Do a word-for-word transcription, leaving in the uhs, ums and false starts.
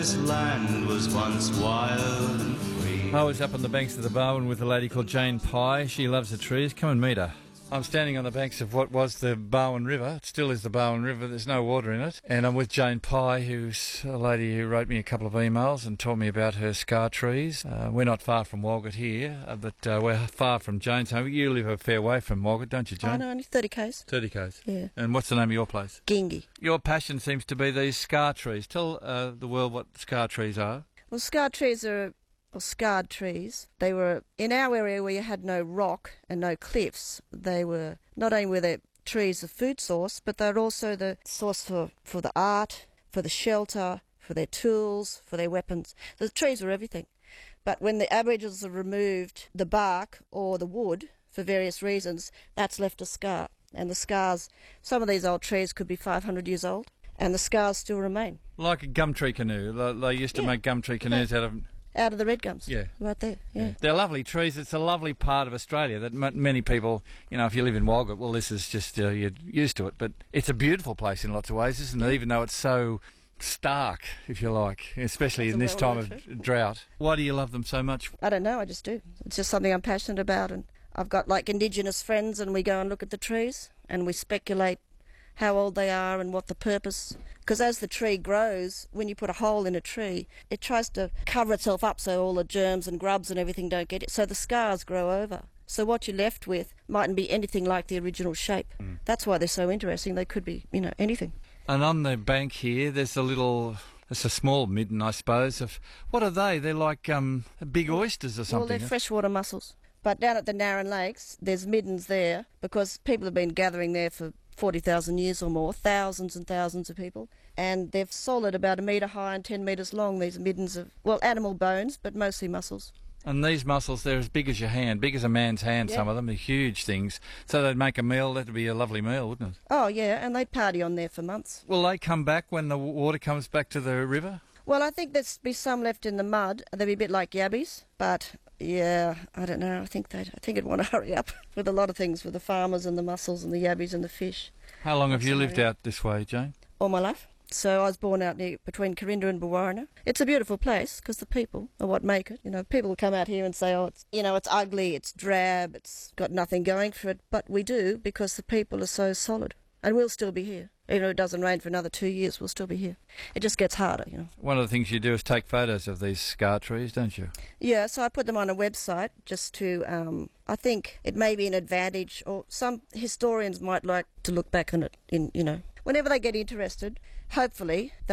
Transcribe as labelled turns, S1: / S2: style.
S1: this land was once wild and free.
S2: I was up on the banks of the Barwon with a lady called Jane Pye. She loves the trees. Come and meet her. I'm standing on the banks of what was the Barwon River. It still is the Barwon River. There's no water in it. And I'm with Jane Pye, who's a lady who wrote me a couple of emails and told me about her scar trees. Uh, we're not far from Walgett here, uh, but uh, we're far from Jane's home. You live a fair way from Walgett, don't you, Jane?
S3: Oh, no, only thirty k's.
S2: thirty k's.
S3: Yeah.
S2: And what's the name of your place?
S3: Gingy.
S2: Your passion seems to be these scar trees. Tell uh, the world what scar trees are.
S3: Well, scar trees are, or scarred trees. They were, in our area where you had no rock and no cliffs, they were, not only were they trees the food source, but they're also the source for, for the art, for the shelter, for their tools, for their weapons. The trees were everything. But when the Aboriginals have removed the bark or the wood for various reasons, that's left a scar. And the scars, some of these old trees could be five hundred years old, and the scars still remain.
S2: Like a gum tree canoe. They, they used to
S3: Yeah.
S2: make gum tree canoes out of...
S3: Out of the red gums.
S2: Yeah.
S3: Right there, yeah.
S2: Yeah. They're lovely trees. It's a lovely part of Australia that m- many people, you know, if you live in Walgett, well, this is just, uh, you're used to it. But it's a beautiful place in lots of ways, isn't it? Even though it's so stark, if you like, especially
S3: That's
S2: in
S3: a
S2: this time
S3: well-known
S2: of drought. Why do you love them so much?
S3: I don't know, I just do. It's just something I'm passionate about, and I've got like Indigenous friends, and we go and look at the trees and we speculate how old they are and what the purpose. Because as the tree grows, when you put a hole in a tree, it tries to cover itself up so all the germs and grubs and everything don't get it. So the scars grow over. So what you're left with mightn't be anything like the original shape. Mm. That's why they're so interesting. They could be, you know, anything.
S2: And on the bank here, there's a little... It's a small midden, I suppose. Of what are they? They're like um, big oysters or something.
S3: Well, they're freshwater mussels. But down at the Narran Lakes, there's middens there because people have been gathering there for forty thousand years or more, thousands and thousands of people, and they're solid, about a metre high and ten metres long, these middens of, well, animal bones, but mostly mussels.
S2: And these mussels, they're as big as your hand, big as a man's hand,
S3: Yeah.
S2: some of them. They're huge things. So they'd make a meal. That'd be a lovely meal, wouldn't it?
S3: Oh, yeah, and they party on there for months.
S2: Will they come back when the water comes back to the river?
S3: Well, I think there'll be some left in the mud. They'll be a bit like yabbies, but yeah, I don't know. I think they'd, I think it'd want to hurry up with a lot of things, with the farmers and the mussels and the yabbies and the fish.
S2: How long have
S3: That's
S2: you
S3: sorry.
S2: lived out this way, Jane?
S3: All my life. So I was born out near between Corinda and Bawarrina. It's a beautiful place because the people are what make it. You know, people will come out here and say, oh, it's, you know, it's ugly, it's drab, it's got nothing going for it. But we do, because the people are so solid. And we'll still be here. Even if it doesn't rain for another two years, we'll still be here. It just gets harder, you know.
S2: One of the things you do is take photos of these scar trees, don't you?
S3: Yeah, so I put them on a website just to, um, I think it may be an advantage, or some historians might like to look back on it in, you know, whenever they get interested, hopefully